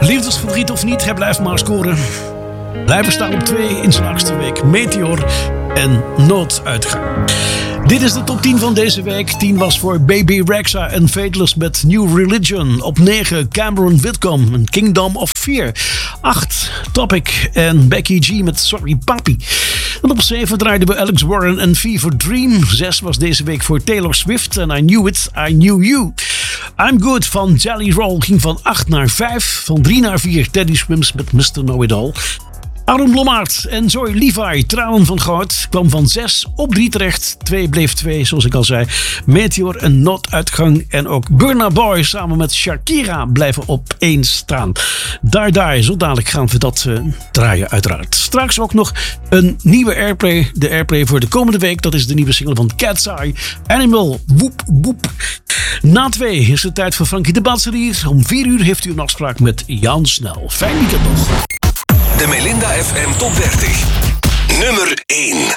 Liefdesverdriet of niet, hij blijft maar scoren. Blijven staan op 2 in zijn 8e week. Meteor en Nooduitgang. Dit is de top 10 van deze week. 10 was voor Baby Rexha en Fateless met New Religion. Op 9 Cameron Whitcomb en Kingdom of Fear. 8 Topic en Becky G met Sorry Papi. En op 7 draaiden we Alex Warren en Fever Dream. 6 was deze week voor Taylor Swift en I Knew It, I Knew You. I'm Good van Jelly Roll ging van 8 naar 5. Van 3 naar 4 Teddy Swims met Mr. Know-It-All. Aaron Blommaert en Zoe Levi, Tranen van Goud, kwam van 6 op 3 terecht. 2 bleef 2, zoals ik al zei. Meteor en Nooduitgang en ook Burna Boy samen met Shakira blijven op 1 staan. Daar, zo dadelijk gaan we dat draaien uiteraard. Straks ook nog een nieuwe airplay. De airplay voor de komende week, dat is de nieuwe single van Cat's Eye. Animal, woep woep. Na 2 is het tijd voor Frankie de Batserier. Om 4 uur heeft u een afspraak met Jan Snel. Fijn weekend nog. De Melinda FM Top 30. Nummer 1.